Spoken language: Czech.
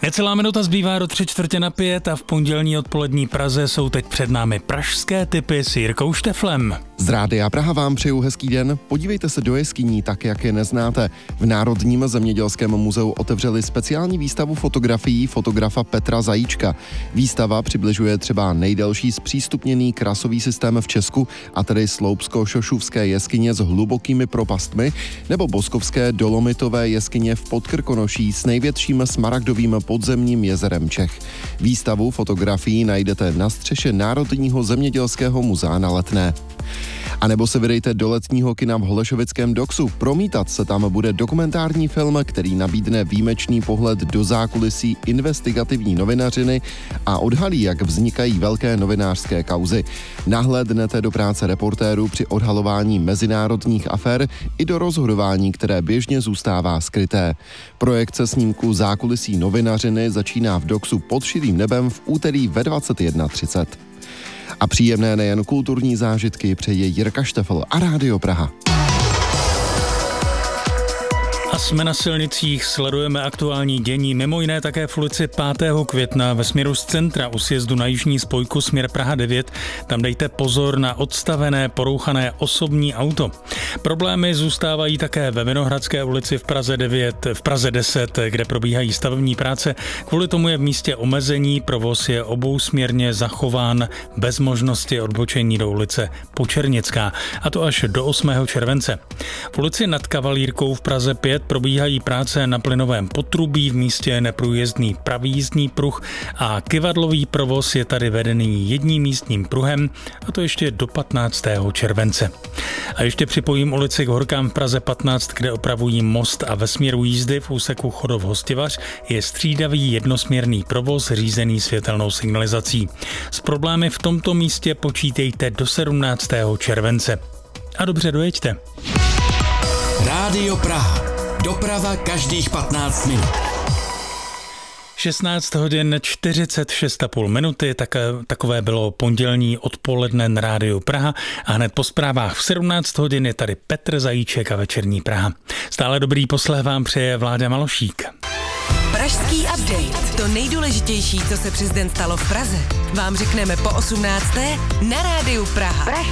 Necelá minuta zbývá do 3:45 a v pondělní odpolední Praze jsou teď před námi pražské tipy s Jirkou Šteflem. Z Rádia Praha vám přeju hezký den. Podívejte se do jeskyní tak, jak je neznáte. V Národním zemědělském muzeu otevřeli speciální výstavu fotografií fotografa Petra Zajíčka. Výstava přibližuje třeba nejdelší zpřístupněný krasový systém v Česku, a tedy Sloupsko-Šošuvské jeskyně s hlubokými propastmi, nebo Boskovské dolomitové jeskyně v Podkrkonoší s největším smaragdovým podzemním jezerem Čech. Výstavu fotografií najdete na střeše Národního zemědělského muzea na Letné. A nebo se vydejte do letního kina v Holešovickém Doxu. Promítat se tam bude dokumentární film, který nabídne výjimečný pohled do zákulisí investigativní novinařiny a odhalí, jak vznikají velké novinářské kauzy. Nahlédnete do práce reportérů při odhalování mezinárodních afér i do rozhodování, které běžně zůstává skryté. Projekce snímku zákulisí novinařiny začíná v Doxu pod širým nebem v úterý ve 21:30. A příjemné nejen kulturní zážitky přeje Jirka Štefl a Rádio Praha. A jsme na silnicích, sledujeme aktuální dění, mimo jiné také v ulici 5. května ve směru z centra u sjezdu na jižní spojku směr Praha 9. Tam dejte pozor na odstavené, porouchané osobní auto. Problémy zůstávají také ve Vinohradské ulici v Praze 9, v Praze 10, kde probíhají stavební práce. Kvůli tomu je v místě omezení, provoz je obousměrně zachován bez možnosti odbočení do ulice Počernická, a to až do 8. července. V ulici Nad Kavalírkou v Praze 5 probíhají práce na plynovém potrubí, v místě neprůjezdný pravý jízdní pruh a kyvadlový provoz je tady vedený jedním místním pruhem, a to ještě do 15. července. A ještě připojím ulici k Horkám v Praze 15, kde opravují most a ve směru jízdy v úseku Chodov-Hostivař je střídavý jednosměrný provoz řízený světelnou signalizací. S problémy v tomto místě počítejte do 17. července. A dobře dojeďte. Rádio Praha. Doprava každých 15 minut. 16 hodin 46,5 minuty, takové bylo pondělní odpoledne na Rádiu Praha a hned po zprávách v 17 hodin je tady Petr Zajíček a Večerní Praha. Stále dobrý poslech vám přeje Vláďa Malošík. Pražský update. To nejdůležitější, co se přes den stalo v Praze, vám řekneme po 18. na Rádiu Praha.